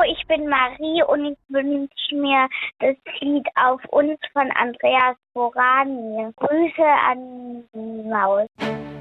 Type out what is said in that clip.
ich bin Marie und ich wünsche mir das Lied Auf uns von Andreas Borani. Grüße an die Maus.